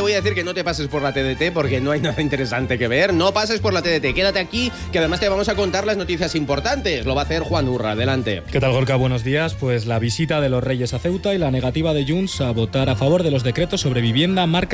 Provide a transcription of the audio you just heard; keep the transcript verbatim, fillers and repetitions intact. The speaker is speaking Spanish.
te voy a decir que no te pases por la T D T porque no hay nada interesante que ver. No pases por la T D T, quédate aquí, que además te vamos a contar las noticias importantes. Lo va a hacer Juan Urra, adelante. ¿Qué tal, Gorka? Buenos días. Pues la visita de los Reyes a Ceuta y la negativa de Junts a votar a favor de los decretos sobre vivienda marca